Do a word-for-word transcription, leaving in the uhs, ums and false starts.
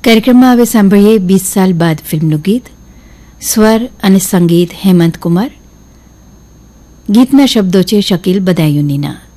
કાર્યક્રમમાં હવે સાંભળીએ વીસ સાલ બાદ ફિલ્મનું ગીત. સ્વર અને સંગીત હેમંત કુમાર. ગીતના શબ્દો છે શકીલ બદાયુનીના.